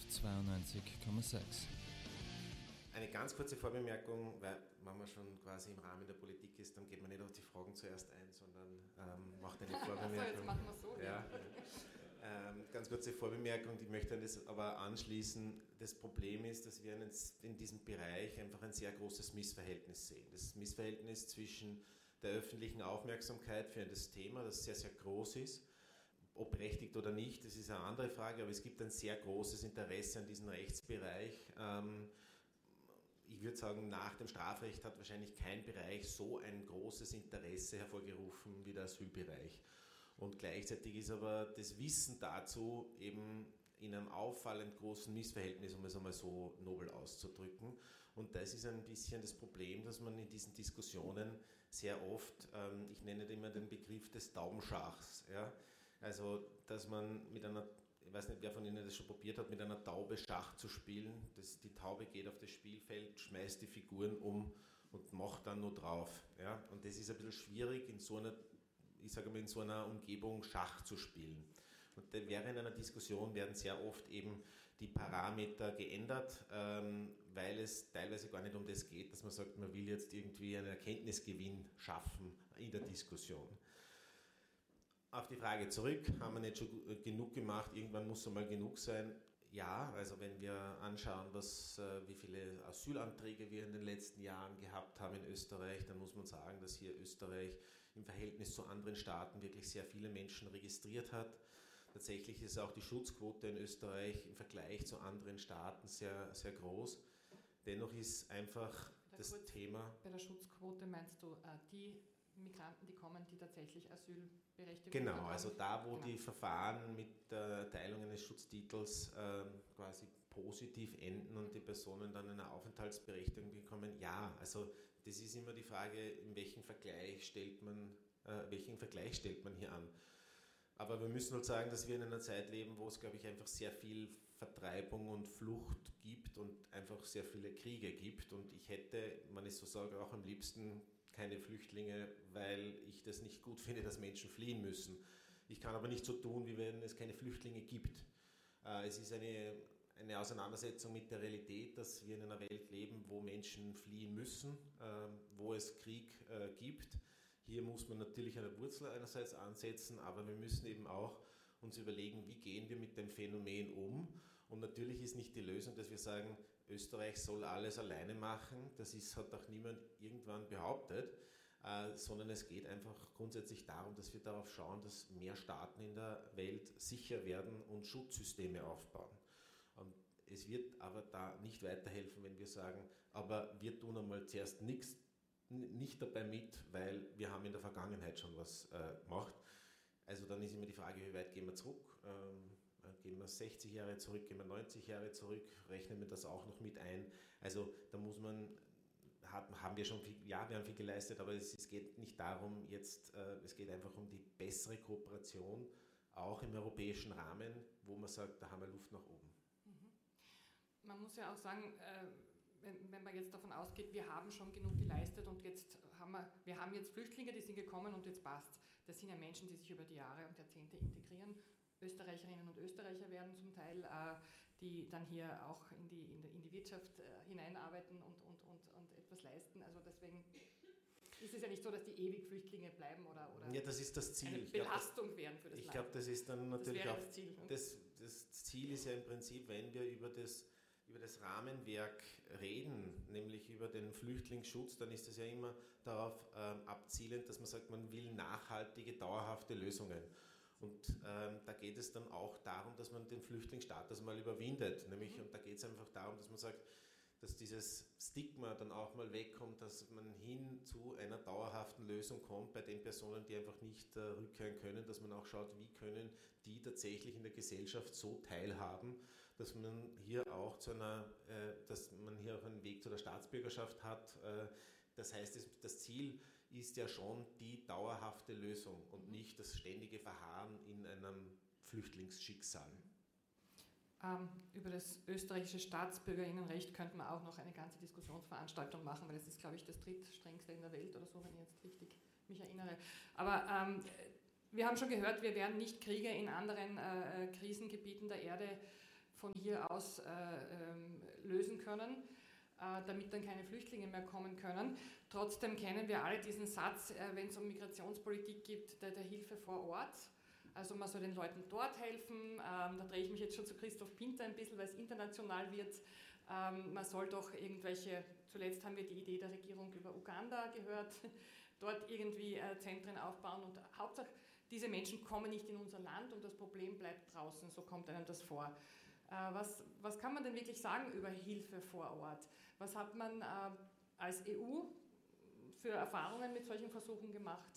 92,6. Eine ganz kurze Vorbemerkung, weil wenn man schon quasi im Rahmen der Politik ist, dann geht man nicht auf die Fragen zuerst ein, sondern macht eine Vorbemerkung. So, jetzt machen wir so. Ja. Ganz kurze Vorbemerkung, ich möchte an das aber anschließen. Das Problem ist, dass wir in diesem Bereich einfach ein sehr großes Missverhältnis sehen. Das Missverhältnis zwischen der öffentlichen Aufmerksamkeit für das Thema, das sehr, sehr groß ist, ob berechtigt oder nicht, das ist eine andere Frage, aber es gibt ein sehr großes Interesse an diesem Rechtsbereich. Ich würde sagen, nach dem Strafrecht hat wahrscheinlich kein Bereich so ein großes Interesse hervorgerufen wie der Asylbereich. Und gleichzeitig ist aber das Wissen dazu eben in einem auffallend großen Missverhältnis, um es einmal so nobel auszudrücken. Und das ist ein bisschen das Problem, dass man in diesen Diskussionen sehr oft, ich nenne immer den Begriff des Taubenschachs, ja? Also dass man mit einer, ich weiß nicht, wer von Ihnen das schon probiert hat, mit einer Taube Schach zu spielen. Die Taube geht auf das Spielfeld, schmeißt die Figuren um und macht dann nur drauf. Ja? Und das ist ein bisschen schwierig, in so einer Umgebung Schach zu spielen. Und während einer Diskussion werden sehr oft eben die Parameter geändert, weil es teilweise gar nicht um das geht, dass man sagt, man will jetzt irgendwie einen Erkenntnisgewinn schaffen in der Diskussion. Auf die Frage zurück, haben wir nicht schon genug gemacht, irgendwann muss es mal genug sein. Ja, also wenn wir anschauen, wie viele Asylanträge wir in den letzten Jahren gehabt haben in Österreich, dann muss man sagen, dass hier Österreich im Verhältnis zu anderen Staaten wirklich sehr viele Menschen registriert hat. Tatsächlich ist auch die Schutzquote in Österreich im Vergleich zu anderen Staaten sehr, sehr groß. Dennoch ist einfach das Thema... Bei der Schutzquote meinst du die Migranten, die kommen, die tatsächlich Asylberechtigung haben? Genau, also da, wo die Verfahren mit der Erteilung eines Schutztitels quasi positiv enden und die Personen dann eine Aufenthaltsberechtigung bekommen. Ja, also das ist immer die Frage, in welchen Vergleich stellt man hier an. Aber wir müssen halt sagen, dass wir in einer Zeit leben, wo es, glaube ich, einfach sehr viel Vertreibung und Flucht gibt und einfach sehr viele Kriege gibt. Und ich hätte, wenn ich so sage, auch am liebsten keine Flüchtlinge, weil ich das nicht gut finde, dass Menschen fliehen müssen. Ich kann aber nicht so tun, wie wenn es keine Flüchtlinge gibt. Es ist eine Auseinandersetzung mit der Realität, dass wir in einer Welt leben, wo Menschen fliehen müssen, wo es Krieg gibt. Hier muss man natürlich an der Wurzel einerseits ansetzen, aber wir müssen eben auch uns überlegen, wie gehen wir mit dem Phänomen um. Und natürlich ist nicht die Lösung, dass wir sagen, Österreich soll alles alleine machen. Das hat auch niemand irgendwann behauptet, sondern es geht einfach grundsätzlich darum, dass wir darauf schauen, dass mehr Staaten in der Welt sicher werden und Schutzsysteme aufbauen. Und es wird aber da nicht weiterhelfen, wenn wir sagen, aber wir tun einmal zuerst nicht dabei mit, weil wir haben in der Vergangenheit schon was gemacht. Also dann ist immer die Frage, wie weit gehen wir zurück? Gehen wir 60 Jahre zurück, gehen wir 90 Jahre zurück, rechnen wir das auch noch mit ein? Also da muss man, haben wir schon viel, ja, wir haben viel geleistet, aber es geht nicht darum jetzt, es geht einfach um die bessere Kooperation, auch im europäischen Rahmen, wo man sagt, da haben wir Luft nach oben. Man muss ja auch sagen, wenn man jetzt davon ausgeht, wir haben schon genug geleistet und wir haben jetzt Flüchtlinge, die sind gekommen und jetzt passt. Das sind ja Menschen, die sich über die Jahre und Jahrzehnte integrieren. Österreicherinnen und Österreicher werden zum Teil, die dann hier auch in die Wirtschaft hineinarbeiten und etwas leisten. Also deswegen ist es ja nicht so, dass die ewig Flüchtlinge bleiben oder ja, das ist das Ziel. Eine Belastung wären für das Land. Ich glaube, das ist dann natürlich auch das Ziel. Das Ziel ist ja im Prinzip, wenn wir über das Rahmenwerk reden, nämlich über den Flüchtlingsschutz, dann ist das ja immer darauf abzielend, dass man sagt, man will nachhaltige, dauerhafte Lösungen. Und da geht es dann auch darum, dass man den Flüchtlingsstatus mal überwindet. Und da geht es einfach darum, dass man sagt, dass dieses Stigma dann auch mal wegkommt, dass man hin zu einer dauerhaften Lösung kommt bei den Personen, die einfach nicht rückkehren können, dass man auch schaut, wie können die tatsächlich in der Gesellschaft so teilhaben, dass man hier auch dass man hier auch einen Weg zu der Staatsbürgerschaft hat. Das heißt, das Ziel ist ja schon die dauerhafte Lösung und nicht das ständige Verharren in einem Flüchtlingsschicksal. Über das österreichische Staatsbürgerinnenrecht könnte man auch noch eine ganze Diskussionsveranstaltung machen, weil das ist, glaube ich, das drittstrengste in der Welt oder so, wenn ich jetzt richtig mich erinnere. Aber wir haben schon gehört, wir werden nicht Kriege in anderen Krisengebieten der Erde von hier aus lösen können, damit dann keine Flüchtlinge mehr kommen können. Trotzdem kennen wir alle diesen Satz, wenn es um Migrationspolitik geht, der Hilfe vor Ort. Also man soll den Leuten dort helfen. Da drehe ich mich jetzt schon zu Christoph Pinter ein bisschen, weil es international wird. Man soll doch irgendwelche, zuletzt haben wir die Idee der Regierung über Uganda gehört, dort irgendwie Zentren aufbauen und Hauptsache, diese Menschen kommen nicht in unser Land und das Problem bleibt draußen, so kommt einem das vor. Was kann man denn wirklich sagen über Hilfe vor Ort? Was hat man als EU für Erfahrungen mit solchen Versuchen gemacht?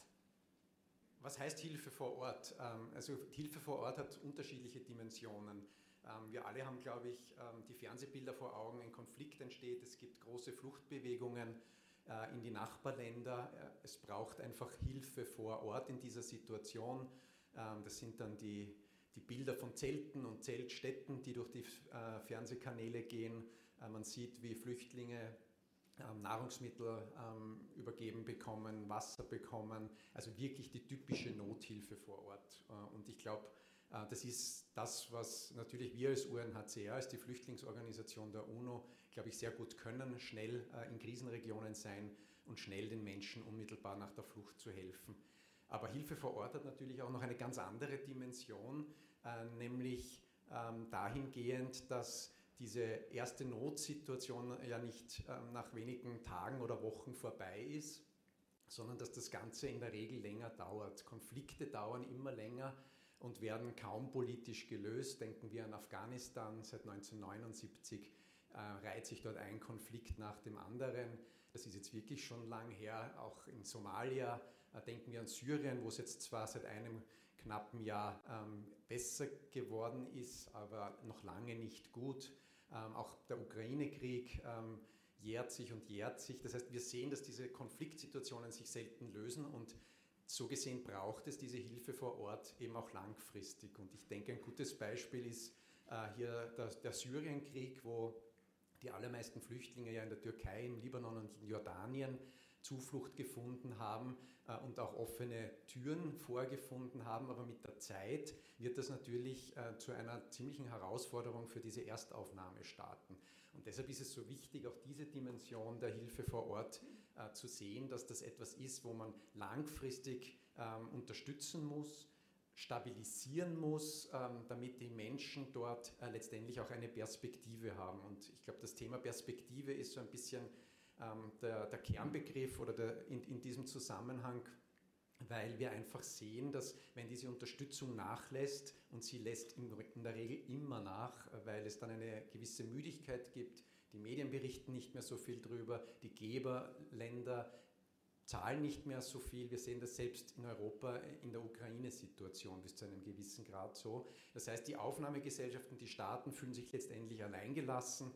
Was heißt Hilfe vor Ort? Also Hilfe vor Ort hat unterschiedliche Dimensionen. Wir alle haben, glaube ich, die Fernsehbilder vor Augen, ein Konflikt entsteht, es gibt große Fluchtbewegungen in die Nachbarländer. Es braucht einfach Hilfe vor Ort in dieser Situation. Das sind dann die Bilder von Zelten und Zeltstätten, die durch die Fernsehkanäle gehen. Man sieht, wie Flüchtlinge Nahrungsmittel übergeben bekommen, Wasser bekommen, also wirklich die typische Nothilfe vor Ort. Und ich glaube, das ist das, was natürlich wir als UNHCR, als die Flüchtlingsorganisation der UNO, glaube ich, sehr gut können, schnell in Krisenregionen sein und schnell den Menschen unmittelbar nach der Flucht zu helfen. Aber Hilfe vor Ort hat natürlich auch noch eine ganz andere Dimension, nämlich dahingehend, dass diese erste Notsituation ja nicht nach wenigen Tagen oder Wochen vorbei ist, sondern dass das Ganze in der Regel länger dauert. Konflikte dauern immer länger und werden kaum politisch gelöst. Denken wir an Afghanistan, seit 1979 reiht sich dort ein Konflikt nach dem anderen. Das ist jetzt wirklich schon lang her, auch in Somalia. Denken wir an Syrien, wo es jetzt zwar seit einem knappen Jahr besser geworden ist, aber noch lange nicht gut. Auch der Ukraine-Krieg jährt sich und jährt sich. Das heißt, wir sehen, dass diese Konfliktsituationen sich selten lösen und so gesehen braucht es diese Hilfe vor Ort eben auch langfristig. Und ich denke, ein gutes Beispiel ist hier der Syrienkrieg, wo die allermeisten Flüchtlinge ja in der Türkei, im Libanon und in Jordanien Zuflucht gefunden haben und auch offene Türen vorgefunden haben. Aber mit der Zeit wird das natürlich zu einer ziemlichen Herausforderung für diese Erstaufnahmestaaten. Und deshalb ist es so wichtig, auch diese Dimension der Hilfe vor Ort zu sehen, dass das etwas ist, wo man langfristig unterstützen muss, stabilisieren muss, damit die Menschen dort letztendlich auch eine Perspektive haben. Und ich glaube, das Thema Perspektive ist so ein bisschen der Kernbegriff oder in diesem Zusammenhang, weil wir einfach sehen, dass wenn diese Unterstützung nachlässt, und sie lässt in der Regel immer nach, weil es dann eine gewisse Müdigkeit gibt, die Medien berichten nicht mehr so viel drüber, die Geberländer zahlen nicht mehr so viel. Wir sehen das selbst in Europa in der Ukraine-Situation bis zu einem gewissen Grad so. Das heißt, die Aufnahmegesellschaften, die Staaten fühlen sich letztendlich alleingelassen.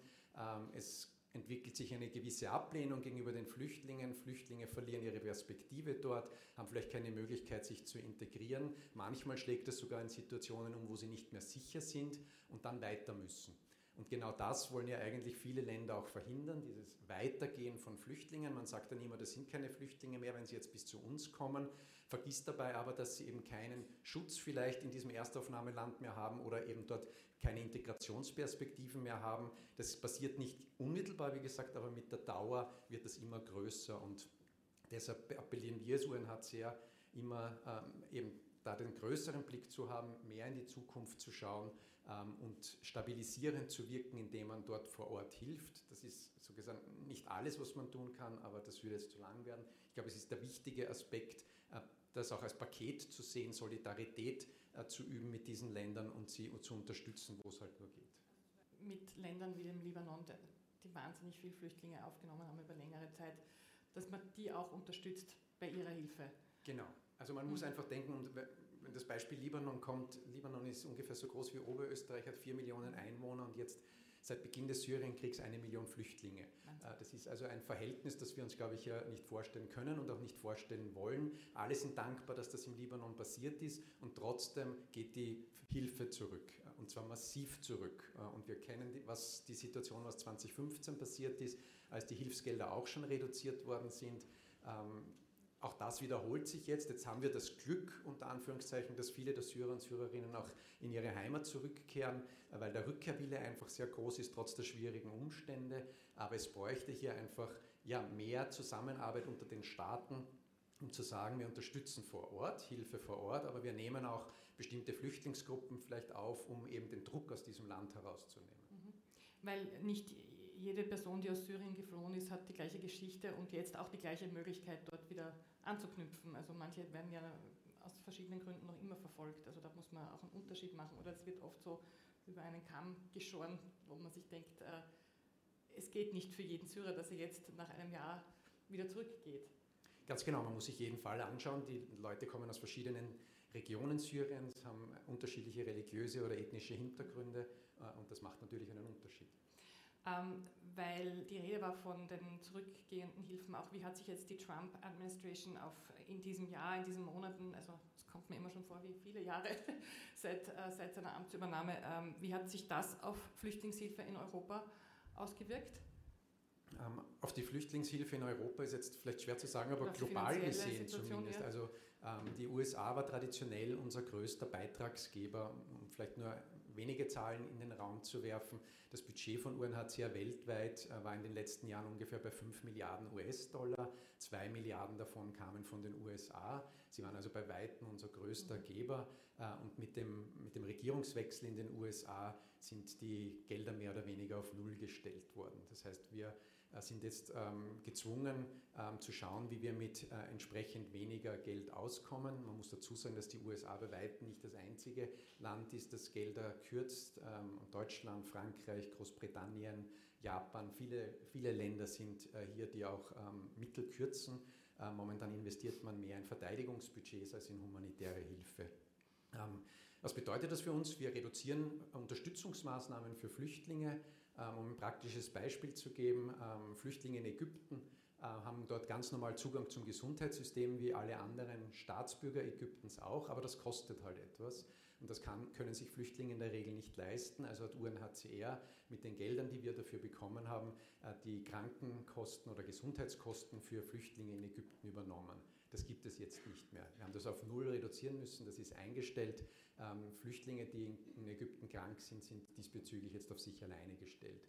Es entwickelt sich eine gewisse Ablehnung gegenüber den Flüchtlingen. Flüchtlinge verlieren ihre Perspektive dort, haben vielleicht keine Möglichkeit, sich zu integrieren. Manchmal schlägt es sogar in Situationen um, wo sie nicht mehr sicher sind und dann weiter müssen. Und genau das wollen ja eigentlich viele Länder auch verhindern, dieses Weitergehen von Flüchtlingen. Man sagt dann immer, das sind keine Flüchtlinge mehr, wenn sie jetzt bis zu uns kommen, vergisst dabei aber, dass sie eben keinen Schutz vielleicht in diesem Erstaufnahmeland mehr haben oder eben dort keine Integrationsperspektiven mehr haben. Das passiert nicht unmittelbar, wie gesagt, aber mit der Dauer wird das immer größer und deshalb appellieren wir als UNHCR immer eben da den größeren Blick zu haben, mehr in die Zukunft zu schauen und stabilisierend zu wirken, indem man dort vor Ort hilft. Das ist so gesagt nicht alles, was man tun kann, aber das würde jetzt zu lang werden. Ich glaube, es ist der wichtige Aspekt, das auch als Paket zu sehen, Solidarität zu üben mit diesen Ländern und sie zu unterstützen, wo es halt nur geht. Mit Ländern wie dem Libanon, die wahnsinnig viele Flüchtlinge aufgenommen haben über längere Zeit, dass man die auch unterstützt bei ihrer Hilfe. Genau. Also man muss einfach denken, wenn das Beispiel Libanon kommt, Libanon ist ungefähr so groß wie Oberösterreich, hat 4 Millionen Einwohner und jetzt seit Beginn des Syrienkriegs 1 Million Flüchtlinge. Das ist also ein Verhältnis, das wir uns, glaube ich, ja nicht vorstellen können und auch nicht vorstellen wollen. Alle sind dankbar, dass das im Libanon passiert ist und trotzdem geht die Hilfe zurück und zwar massiv zurück. Und wir kennen die Situation, was 2015 passiert ist, als die Hilfsgelder auch schon reduziert worden sind. auch das wiederholt sich jetzt. Jetzt haben wir das Glück, unter Anführungszeichen, dass viele der Syrer und Syrerinnen auch in ihre Heimat zurückkehren, weil der Rückkehrwille einfach sehr groß ist, trotz der schwierigen Umstände. Aber es bräuchte hier einfach mehr Zusammenarbeit unter den Staaten, um zu sagen, wir unterstützen vor Ort, Hilfe vor Ort, aber wir nehmen auch bestimmte Flüchtlingsgruppen vielleicht auf, um eben den Druck aus diesem Land herauszunehmen. Weil nicht jede Person, die aus Syrien geflohen ist, hat die gleiche Geschichte und jetzt auch die gleiche Möglichkeit, dort wieder anzuknüpfen. Also manche werden ja aus verschiedenen Gründen noch immer verfolgt. Also da muss man auch einen Unterschied machen. Oder es wird oft so über einen Kamm geschoren, wo man sich denkt, es geht nicht für jeden Syrer, dass er jetzt nach einem Jahr wieder zurückgeht. Ganz genau, man muss sich jeden Fall anschauen. Die Leute kommen aus verschiedenen Regionen Syriens, haben unterschiedliche religiöse oder ethnische Hintergründe und das macht natürlich einen Unterschied. Weil die Rede war von den zurückgehenden Hilfen auch. Wie hat sich jetzt die Trump-Administration in diesem Jahr, in diesen Monaten, also es kommt mir immer schon vor wie viele Jahre seit seiner Amtsübernahme, wie hat sich das auf Flüchtlingshilfe in Europa ausgewirkt? Auf die Flüchtlingshilfe in Europa ist jetzt vielleicht schwer zu sagen, aber global gesehen zumindest. Ja. Also die USA war traditionell unser größter Beitragsgeber, um vielleicht nur wenige Zahlen in den Raum zu werfen. Das Budget von UNHCR weltweit war in den letzten Jahren ungefähr bei 5 Milliarden US-Dollar. 2 Milliarden davon kamen von den USA. Sie waren also bei Weitem unser größter Geber. Und mit dem Regierungswechsel in den USA sind die Gelder mehr oder weniger auf Null gestellt worden. Das heißt, wir sind jetzt gezwungen zu schauen, wie wir mit entsprechend weniger Geld auskommen. Man muss dazu sagen, dass die USA bei weitem nicht das einzige Land ist, das Gelder kürzt. Deutschland, Frankreich, Großbritannien, Japan, viele Länder sind hier, die auch Mittel kürzen. Momentan investiert man mehr in Verteidigungsbudgets als in humanitäre Hilfe. Was bedeutet das für uns? Wir reduzieren Unterstützungsmaßnahmen für Flüchtlinge. Um ein praktisches Beispiel zu geben, Flüchtlinge in Ägypten haben dort ganz normal Zugang zum Gesundheitssystem wie alle anderen Staatsbürger Ägyptens auch, aber das kostet halt etwas und das können sich Flüchtlinge in der Regel nicht leisten. Also hat UNHCR mit den Geldern, die wir dafür bekommen haben, die Krankenkosten oder Gesundheitskosten für Flüchtlinge in Ägypten übernommen. Das gibt es jetzt nicht mehr. Wir haben das auf Null reduzieren müssen, das ist eingestellt. Flüchtlinge, die in Ägypten krank sind, sind diesbezüglich jetzt auf sich alleine gestellt.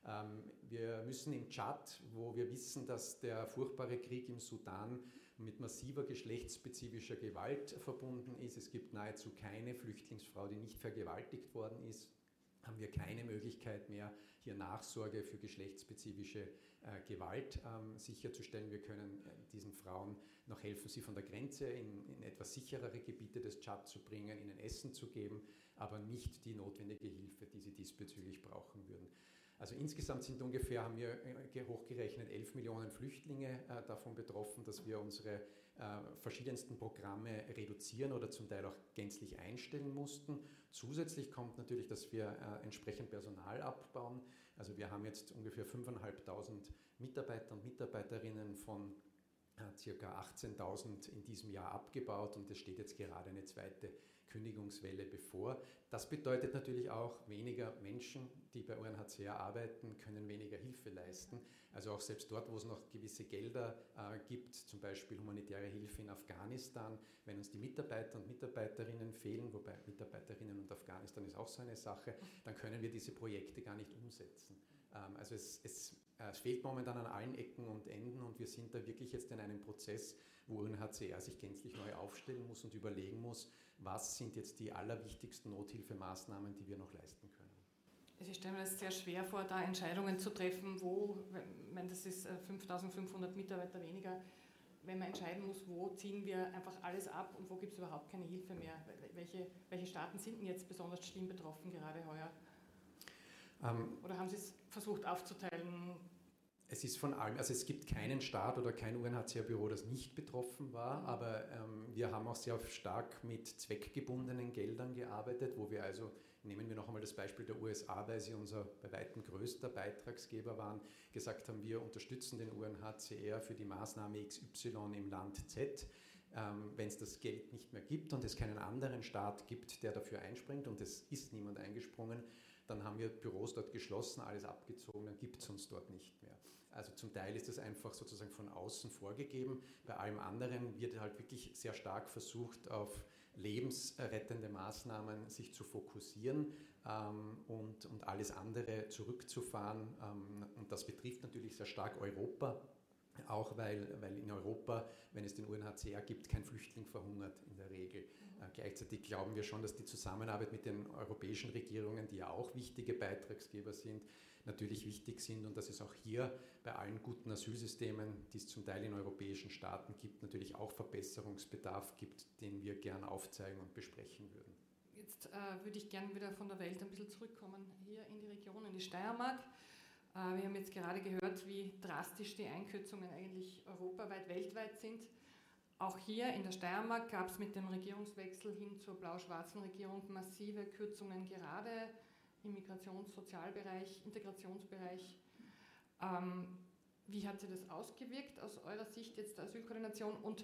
Wir müssen im Tschad, wo wir wissen, dass der furchtbare Krieg im Sudan mit massiver geschlechtsspezifischer Gewalt verbunden ist. Es gibt nahezu keine Flüchtlingsfrau, die nicht vergewaltigt worden ist. Haben wir keine Möglichkeit mehr, hier Nachsorge für geschlechtsspezifische Gewalt sicherzustellen. Wir können diesen Frauen noch helfen, sie von der Grenze in etwas sicherere Gebiete des Tschad zu bringen, ihnen Essen zu geben, aber nicht die notwendige Hilfe, die sie diesbezüglich brauchen würden. Also insgesamt sind ungefähr, haben wir hochgerechnet, 11 Millionen Flüchtlinge davon betroffen, dass wir unsere verschiedensten Programme reduzieren oder zum Teil auch gänzlich einstellen mussten. Zusätzlich kommt natürlich, dass wir entsprechend Personal abbauen. Also wir haben jetzt ungefähr 5.500 Mitarbeiter und Mitarbeiterinnen von ca. 18.000 in diesem Jahr abgebaut und es steht jetzt gerade eine zweite Kündigungswelle bevor. Das bedeutet natürlich auch, weniger Menschen, die bei UNHCR arbeiten, können weniger Hilfe leisten. Also auch selbst dort, wo es noch gewisse Gelder gibt, zum Beispiel humanitäre Hilfe in Afghanistan, wenn uns die Mitarbeiter und Mitarbeiterinnen fehlen, wobei Mitarbeiterinnen und Afghanistan ist auch so eine Sache, dann können wir diese Projekte gar nicht umsetzen. Also es fehlt momentan an allen Ecken und Enden und wir sind da wirklich jetzt in einem Prozess, wo UNHCR sich gänzlich neu aufstellen muss und überlegen muss, was sind jetzt die allerwichtigsten Nothilfemaßnahmen, die wir noch leisten können. Ich stelle mir das sehr schwer vor, da Entscheidungen zu treffen, wenn das ist 5.500 Mitarbeiter weniger, wenn man entscheiden muss, wo ziehen wir einfach alles ab und wo gibt es überhaupt keine Hilfe mehr. Welche Staaten sind denn jetzt besonders schlimm betroffen gerade heuer? Oder haben Sie es versucht aufzuteilen? Es ist von allem, also es gibt keinen Staat oder kein UNHCR-Büro, das nicht betroffen war, aber wir haben auch sehr stark mit zweckgebundenen Geldern gearbeitet, wo wir also, nehmen wir noch einmal das Beispiel der USA, weil sie unser bei weitem größter Beitragsgeber waren, gesagt haben, wir unterstützen den UNHCR für die Maßnahme XY im Land Z. Wenn es das Geld nicht mehr gibt und es keinen anderen Staat gibt, der dafür einspringt und es ist niemand eingesprungen, dann haben wir Büros dort geschlossen, alles abgezogen, dann gibt es uns dort nicht mehr. Also zum Teil ist das einfach sozusagen von außen vorgegeben. Bei allem anderen wird halt wirklich sehr stark versucht, auf lebensrettende Maßnahmen sich zu fokussieren und alles andere zurückzufahren. Und das betrifft natürlich sehr stark Europa, auch weil in Europa, wenn es den UNHCR gibt, kein Flüchtling verhungert in der Regel. Gleichzeitig glauben wir schon, dass die Zusammenarbeit mit den europäischen Regierungen, die ja auch wichtige Beitragsgeber sind, natürlich wichtig sind und dass es auch hier bei allen guten Asylsystemen, die es zum Teil in europäischen Staaten gibt, natürlich auch Verbesserungsbedarf gibt, den wir gern aufzeigen und besprechen würden. Jetzt würde ich gerne wieder von der Welt ein bisschen zurückkommen, hier in die Region, in die Steiermark. Wir haben jetzt gerade gehört, wie drastisch die Einkürzungen eigentlich europaweit, weltweit sind. Auch hier in der Steiermark gab es mit dem Regierungswechsel hin zur blau-schwarzen Regierung massive Kürzungen, gerade im Migrations-, Integrationsbereich. Wie hat sich das ausgewirkt aus eurer Sicht jetzt der Asylkoordination und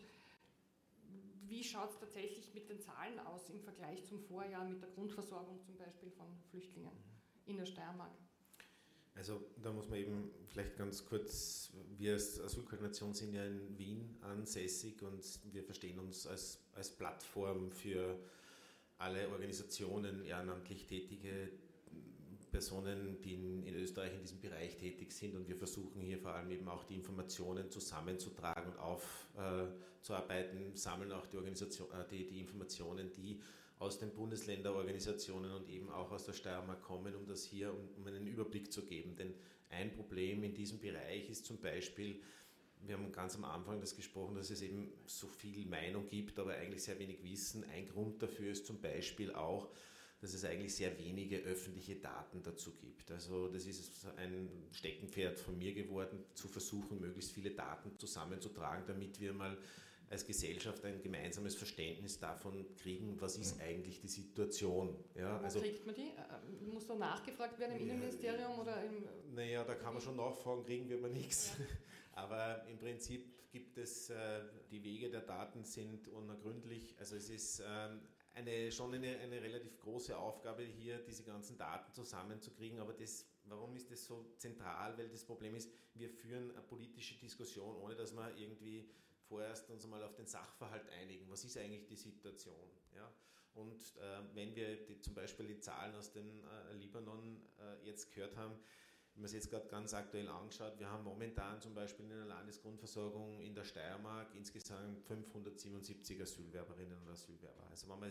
wie schaut es tatsächlich mit den Zahlen aus im Vergleich zum Vorjahr mit der Grundversorgung zum Beispiel von Flüchtlingen in der Steiermark? Also da muss man eben vielleicht ganz kurz, wir als Asylkoordination sind ja in Wien ansässig und wir verstehen uns als Plattform für alle Organisationen, ehrenamtlich tätige Personen, die in Österreich in diesem Bereich tätig sind und wir versuchen hier vor allem eben auch die Informationen zusammenzutragen und aufzuarbeiten, sammeln auch die Informationen, die aus den Bundesländerorganisationen und eben auch aus der Steiermark kommen, um das hier, um einen Überblick zu geben. Denn ein Problem in diesem Bereich ist zum Beispiel, wir haben ganz am Anfang das gesprochen, dass es eben so viel Meinung gibt, aber eigentlich sehr wenig Wissen. Ein Grund dafür ist zum Beispiel auch, dass es eigentlich sehr wenige öffentliche Daten dazu gibt. Also das ist ein Steckenpferd von mir geworden, zu versuchen, möglichst viele Daten zusammenzutragen, damit wir mal als Gesellschaft ein gemeinsames Verständnis davon kriegen, was ist eigentlich die Situation. Ja, Wo kriegt man die? Muss da nachgefragt werden im Innenministerium oder im... Naja, da kann man schon nachfragen, kriegen wir aber nichts. Ja. Aber im Prinzip gibt es, die Wege der Daten sind unergründlich. Also es ist schon eine relativ große Aufgabe hier, diese ganzen Daten zusammenzukriegen. Aber warum ist das so zentral? Weil das Problem ist, wir führen eine politische Diskussion, ohne dass wir irgendwie vorerst uns mal auf den Sachverhalt einigen. Was ist eigentlich die Situation? Ja? Und wenn wir zum Beispiel die Zahlen aus dem Libanon jetzt gehört haben, wenn man es jetzt gerade ganz aktuell angeschaut, wir haben momentan zum Beispiel in der Landesgrundversorgung in der Steiermark insgesamt 577 Asylwerberinnen und Asylwerber. Also wenn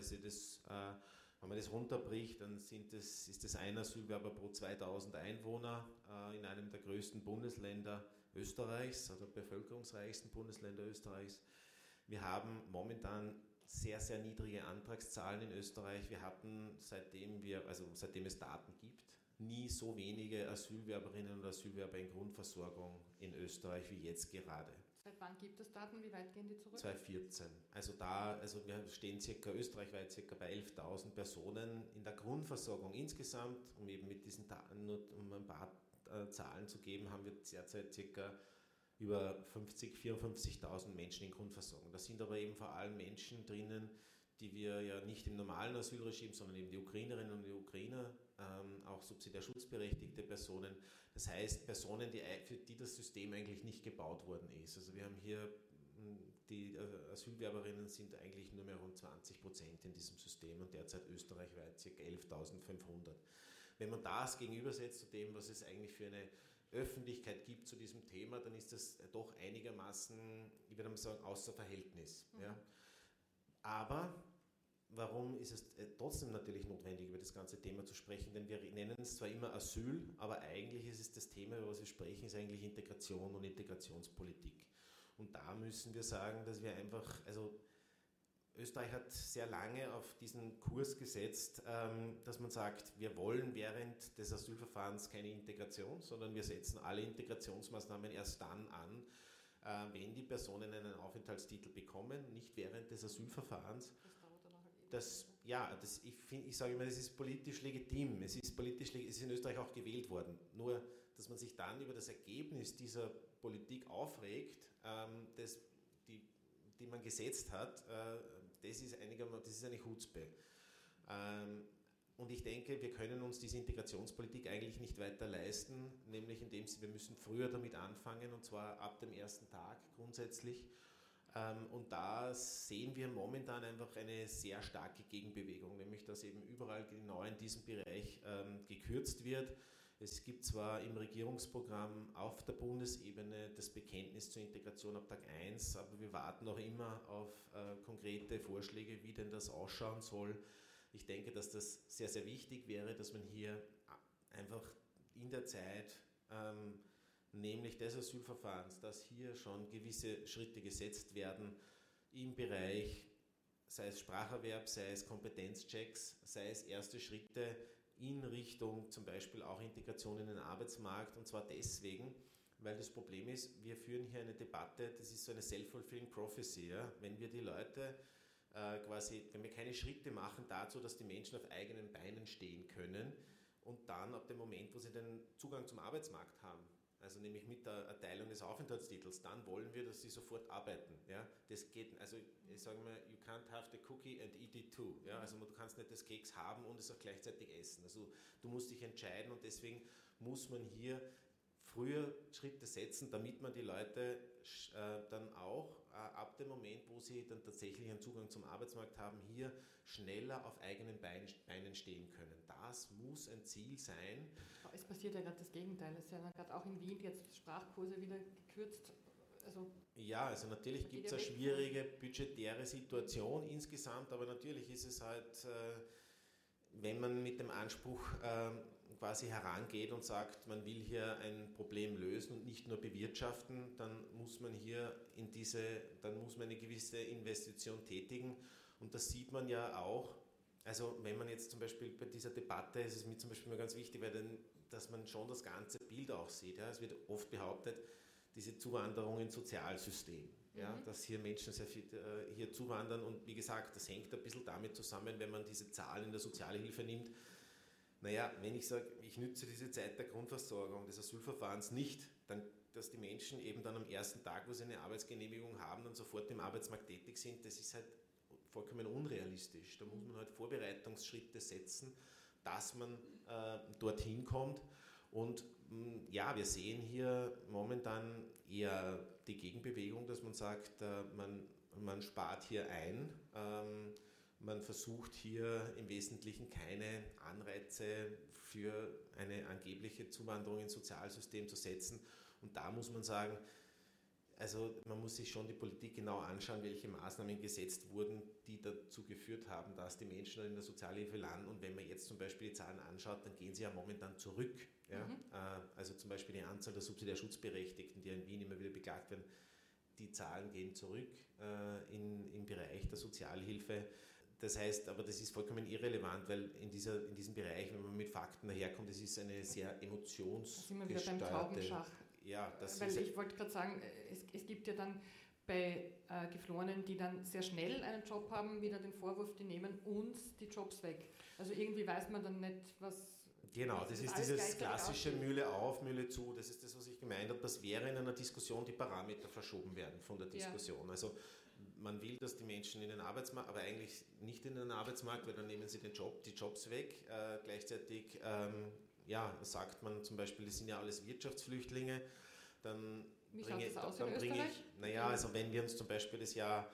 man das runterbricht, dann ist das ein Asylwerber pro 2000 Einwohner in einem der größten Bundesländer Österreichs, also bevölkerungsreichsten Bundesländer Österreichs. Wir haben momentan sehr, sehr niedrige Antragszahlen in Österreich. Wir hatten, seitdem es Daten gibt, nie so wenige Asylwerberinnen und Asylwerber in Grundversorgung in Österreich wie jetzt gerade. Seit wann gibt es Daten? Wie weit gehen die zurück? 2014. Wir stehen österreichweit circa bei 11.000 Personen in der Grundversorgung insgesamt, um eben mit diesen Daten nur um ein paar Zahlen zu geben, haben wir derzeit circa über 54.000 Menschen in Grundversorgung. Da sind aber eben vor allem Menschen drinnen, die wir ja nicht im normalen Asylregime, sondern eben die Ukrainerinnen und die Ukrainer, auch subsidiär schutzberechtigte Personen. Das heißt, Personen, für die das System eigentlich nicht gebaut worden ist. Also wir haben hier, die Asylwerberinnen sind eigentlich nur mehr rund 20% in diesem System und derzeit österreichweit ca. 11.500. Wenn man das gegenübersetzt zu dem, was es eigentlich für eine Öffentlichkeit gibt zu diesem Thema, dann ist das doch einigermaßen, ich würde mal sagen, außer Verhältnis. Mhm. Ja. Aber warum ist es trotzdem natürlich notwendig, über das ganze Thema zu sprechen? Denn wir nennen es zwar immer Asyl, aber eigentlich ist es das Thema, über was wir sprechen, ist eigentlich Integration und Integrationspolitik. Und da müssen wir sagen, dass wir einfach, Österreich hat sehr lange auf diesen Kurs gesetzt, dass man sagt, wir wollen während des Asylverfahrens keine Integration, sondern wir setzen alle Integrationsmaßnahmen erst dann an, wenn die Personen einen Aufenthaltstitel bekommen, nicht während des Asylverfahrens. Ich sage immer, das ist politisch legitim. Es ist in Österreich auch gewählt worden. Nur, dass man sich dann über das Ergebnis dieser Politik aufregt, die man gesetzt hat, das ist eine Chutzpe. Und ich denke, wir können uns diese Integrationspolitik eigentlich nicht weiter leisten, nämlich indem wir müssen früher damit anfangen, und zwar ab dem ersten Tag grundsätzlich. Und da sehen wir momentan einfach eine sehr starke Gegenbewegung, nämlich dass eben überall genau in diesem Bereich gekürzt wird. Es gibt zwar im Regierungsprogramm auf der Bundesebene das Bekenntnis zur Integration ab Tag 1, aber wir warten noch immer auf konkrete Vorschläge, wie denn das ausschauen soll. Ich denke, dass das sehr, sehr wichtig wäre, dass man hier einfach in der Zeit, nämlich des Asylverfahrens, dass hier schon gewisse Schritte gesetzt werden im Bereich, sei es Spracherwerb, sei es Kompetenzchecks, sei es erste Schritte in Richtung zum Beispiel auch Integration in den Arbeitsmarkt, und zwar deswegen, weil das Problem ist, wir führen hier eine Debatte, das ist so eine self-fulfilling prophecy, ja? Wenn wir die Leute wenn wir keine Schritte machen dazu, dass die Menschen auf eigenen Beinen stehen können und dann ab dem Moment, wo sie den Zugang zum Arbeitsmarkt haben, also nämlich mit der Erteilung des Aufenthaltstitels, dann wollen wir, dass sie sofort arbeiten. Ja? Das geht, also ich sage mal, you can't have the cookie and eat it too. Ja? Also du kannst nicht das Keks haben und es auch gleichzeitig essen. Also du musst dich entscheiden, und deswegen muss man hier früher Schritte setzen, damit man die Leute dann auch ab dem Moment, wo sie dann tatsächlich einen Zugang zum Arbeitsmarkt haben, hier schneller auf eigenen Beinen stehen können. Das muss ein Ziel sein. Es passiert ja gerade das Gegenteil. Es ist ja gerade auch in Wien jetzt Sprachkurse wieder gekürzt. Also natürlich gibt es eine schwierige budgetäre Situation insgesamt, aber natürlich ist es halt, wenn man mit dem Anspruch quasi herangeht und sagt, man will hier ein Problem lösen und nicht nur bewirtschaften, dann muss man eine gewisse Investition tätigen, und das sieht man ja auch. Also wenn man jetzt zum Beispiel bei dieser Debatte, ist es mir zum Beispiel mal ganz wichtig, dass man schon das ganze Bild auch sieht. Ja. Es wird oft behauptet, diese Zuwanderung ins Sozialsystem, ja, dass hier Menschen sehr viel hier zuwandern, und wie gesagt, das hängt ein bisschen damit zusammen, wenn man diese Zahlen in der Sozialhilfe nimmt. Naja, wenn ich sage, ich nütze diese Zeit der Grundversorgung, des Asylverfahrens nicht, dann, dass die Menschen eben dann am ersten Tag, wo sie eine Arbeitsgenehmigung haben, dann sofort im Arbeitsmarkt tätig sind, das ist halt vollkommen unrealistisch. Da muss man halt Vorbereitungsschritte setzen, dass man dorthin kommt. Und ja, wir sehen hier momentan eher die Gegenbewegung, dass man sagt, man spart hier ein. Man versucht hier im Wesentlichen keine Anreize für eine angebliche Zuwanderung ins Sozialsystem zu setzen. Und da muss man sagen, also man muss sich schon die Politik genau anschauen, welche Maßnahmen gesetzt wurden, die dazu geführt haben, dass die Menschen in der Sozialhilfe landen. Und wenn man jetzt zum Beispiel die Zahlen anschaut, dann gehen sie ja momentan zurück. Ja? Also zum Beispiel die Anzahl der Subsidiärschutzberechtigten, die in Wien immer wieder beklagt werden, die Zahlen gehen zurück im Bereich der Sozialhilfe. Das heißt, aber das ist vollkommen irrelevant, weil in diesem Bereich, wenn man mit Fakten daherkommt, das ist eine sehr emotionsgesteuerte... Da sind wir wieder beim Taubenschach. Ja, ich wollte gerade sagen, es gibt ja dann bei Geflohenen, die dann sehr schnell einen Job haben, wieder den Vorwurf, die nehmen uns die Jobs weg. Also irgendwie weiß man dann nicht, was... Genau, das ist dieses klassische Mühle auf, Mühle zu, das ist das, was ich gemeint habe. Das wäre in einer Diskussion die Parameter verschoben werden von der Diskussion. Ja. Also man will, dass die Menschen in den Arbeitsmarkt, aber eigentlich nicht in den Arbeitsmarkt, weil dann nehmen sie die Jobs weg. Gleichzeitig sagt man zum Beispiel, das sind ja alles Wirtschaftsflüchtlinge. Wie schaut das aus in Österreich? Also wenn wir uns zum Beispiel das Jahr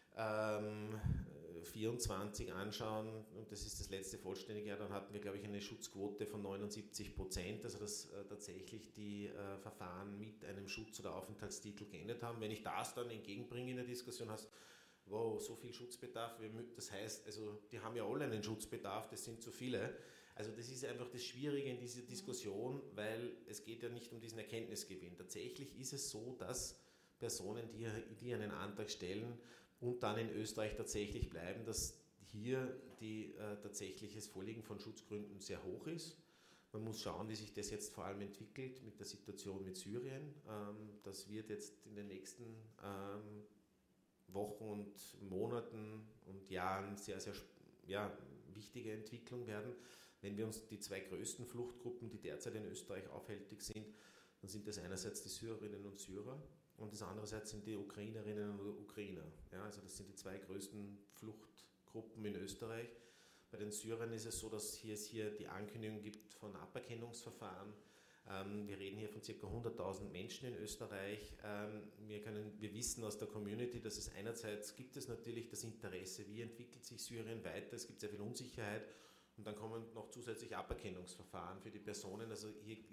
24 anschauen, und das ist das letzte vollständige Jahr, dann hatten wir, glaube ich, eine Schutzquote von 79%, also dass tatsächlich die Verfahren mit einem Schutz- oder Aufenthaltstitel geendet haben. Wenn ich das dann entgegenbringe in der Diskussion, heißt, wow, so viel Schutzbedarf, das heißt, also die haben ja alle einen Schutzbedarf, das sind zu viele. Also das ist einfach das Schwierige in dieser Diskussion, weil es geht ja nicht um diesen Erkenntnisgewinn. Tatsächlich ist es so, dass Personen, die einen Antrag stellen und dann in Österreich tatsächlich bleiben, dass hier tatsächliches Vorliegen von Schutzgründen sehr hoch ist. Man muss schauen, wie sich das jetzt vor allem entwickelt mit der Situation mit Syrien. Das wird jetzt in den nächsten Wochen und Monaten und Jahren sehr, sehr wichtige Entwicklung werden. Wenn wir uns die zwei größten Fluchtgruppen, die derzeit in Österreich aufhältig sind, dann sind das einerseits die Syrerinnen und Syrer und das andererseits sind die Ukrainerinnen und Ukrainer. Ja, also das sind die zwei größten Fluchtgruppen in Österreich. Bei den Syrern ist es so, dass es hier die Ankündigung gibt von Aberkennungsverfahren. Wir reden hier von ca. 100.000 Menschen in Österreich. Wir wissen aus der Community, dass es einerseits gibt es natürlich das Interesse, wie entwickelt sich Syrien weiter, es gibt sehr viel Unsicherheit und dann kommen noch zusätzlich Aberkennungsverfahren für die Personen. Also hier